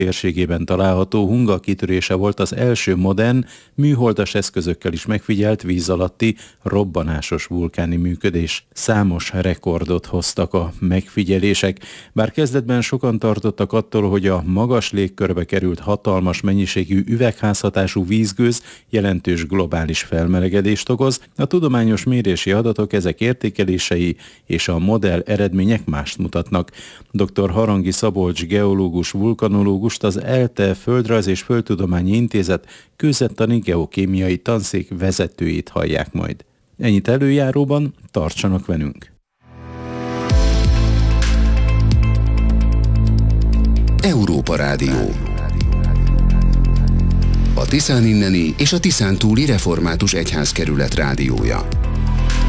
térségében található Hunga kitörése volt az első modern, műholdas eszközökkel is megfigyelt víz alatti robbanásos vulkáni működés. Számos rekordot hoztak a megfigyelések, bár kezdetben sokan tartottak attól, hogy a magas légkörbe került hatalmas mennyiségű üvegházhatású vízgőz jelentős globális felmelegedést okoz, a tudományos mérési adatok, ezek értékelései és a modell eredmények mást mutatnak. Dr. Harangi Szabolcs geológus, vulkanológust, az ELTE Földrajz és Földtudományi Intézet kőzettani geokémiai tanszék vezetőjét hallják majd. Ennyit előjáróban, tartsanak velünk! Európa Rádió. A Tiszán inneni és a Tiszántúli Református Egyházkerület rádiója.